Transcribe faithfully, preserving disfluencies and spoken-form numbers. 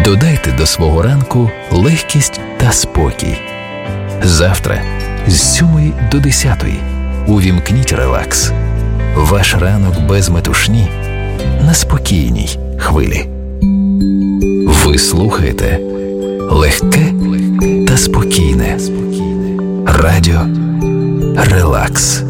Додайте до свого ранку легкість та спокій. Завтра з сьомої до десятої увімкніть релакс. Ваш ранок без метушні на спокійній хвилі. Ви слухаєте легке та спокійне радіо Релакс.